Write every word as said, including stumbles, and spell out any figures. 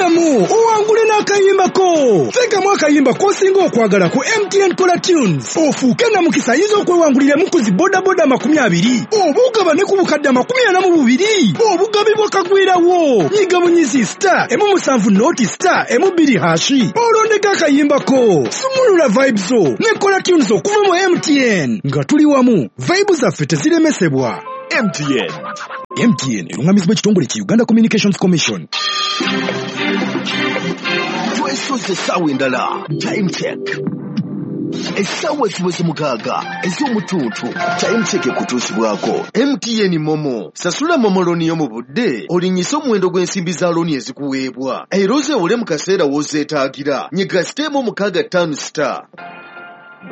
Ddamu owangule n'akayimbako. Teekamu akayimba k'osinga okwagala ku M T N Color Tunes. Ofuuke na mukisa ayinza okwewanguliramu ku zi bodaboda makumi abiri. Obugaba ne ku bukadde amakumi ana mu bubiri. Obugabibwa kagwirawo. Nyiga bunyizi star emu musanvu noti star emu bbiri hashi. Olondeka akayimbako. Sumulula vibes zo ne Color Tunes okuva mu M T N. Nga tuli wamu, vibes zaffe teziremesebwa. M T N. M T N erungamizibwa ekitongole ki Uganda Communications Commission. Twesoze essaawa endala. Time check. Essaawa eziweze mukaaga ez'omutuntu. Time check ekutuusibwako. M T N Momo. Sasula Momo looni yo mu budde. Olinyisa omuwendo gw'ensimbi za looni ezikuweebwa. Era ozeewole mu kaseera w'ozeetaagira. Nyiga siteemu mukaaga ttaano star.